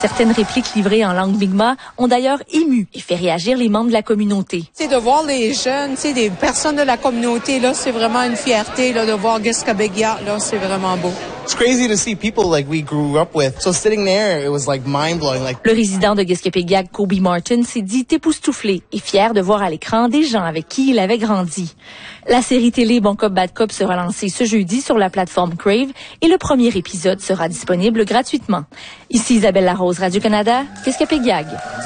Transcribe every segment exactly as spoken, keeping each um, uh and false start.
Certaines répliques livrées en langue Mi'kmaq ont d'ailleurs ému et fait réagir les membres de la communauté. C'est de voir les jeunes, c'est des personnes de la communauté, là, c'est vraiment une fierté là, de voir Giskabéguiak, là, c'est vraiment beau. It's crazy to see people like we grew up with. So sitting there, it was like mind-blowing. Like... Le résident de Giskapéguiak, Kobe Martin, s'est dit époustouflé et fier de voir à l'écran des gens avec qui il avait grandi. La série télé Bon Cop Bad Cop sera lancée ce jeudi sur la plateforme Crave et le premier épisode sera disponible gratuitement. Ici Isabelle Larose, Radio-Canada, Giskapéguiak.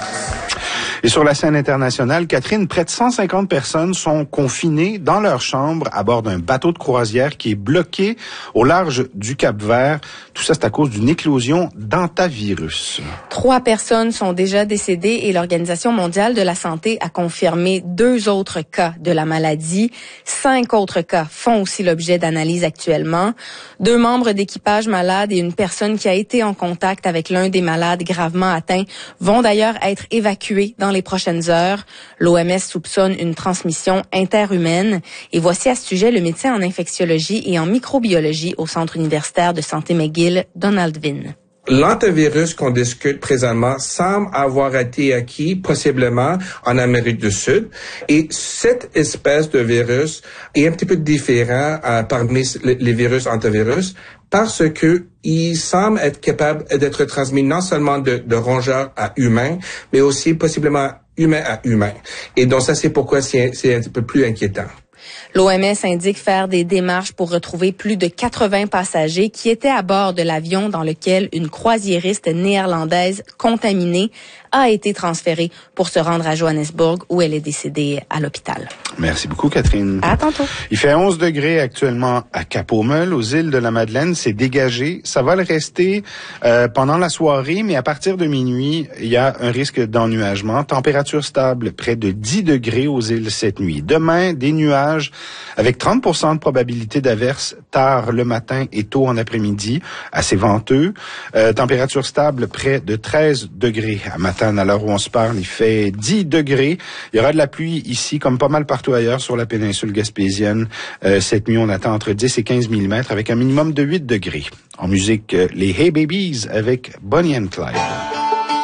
Et sur la scène internationale, Catherine, près de cent cinquante personnes sont confinées dans leur chambre à bord d'un bateau de croisière qui est bloqué au large du Cap-Vert. Tout ça, c'est à cause d'une éclosion d'hantavirus. Trois personnes sont déjà décédées et l'Organisation mondiale de la santé a confirmé deux autres cas de la maladie. Cinq autres cas font aussi l'objet d'analyse actuellement. Deux membres d'équipage malades et une personne qui a été en contact avec l'un des malades gravement atteints vont d'ailleurs être évacués dans les prochaines heures. L'O M S soupçonne une transmission interhumaine. Et voici à ce sujet le médecin en infectiologie et en microbiologie au Centre universitaire de santé McGill, Donald Vinn. L'hantavirus qu'on discute présentement semble avoir été acquis possiblement en Amérique du Sud. Et cette espèce de virus est un petit peu différent euh, parmi les virus hantavirus parce que il semble être capable d'être transmis non seulement de, de rongeurs à humains, mais aussi possiblement humain à humain. Et donc ça, c'est pourquoi c'est, c'est un petit peu plus inquiétant. L'O M S indique faire des démarches pour retrouver plus de quatre-vingts passagers qui étaient à bord de l'avion dans lequel une croisiériste néerlandaise contaminée a été transférée pour se rendre à Johannesburg où elle est décédée à l'hôpital. Merci beaucoup, Catherine. À tantôt. Il fait onze degrés actuellement à Cap-au-Meul, aux îles de la Madeleine. C'est dégagé. Ça va le rester euh, pendant la soirée, mais à partir de minuit, il y a un risque d'ennuagement. Température stable, près de dix degrés aux îles cette nuit. Demain, des nuages avec trente pour cent de probabilité d'averse tard le matin et tôt en après-midi. Assez venteux. Euh, température stable, près de treize degrés à matin. À l'heure où on se parle, il fait dix degrés. Il y aura de la pluie ici, comme pas mal partout ailleurs sur la péninsule gaspésienne. Euh, cette nuit, on attend entre dix et quinze millimètres avec un minimum de huit degrés. En musique, les Hey Babies avec Bonnie and Clyde.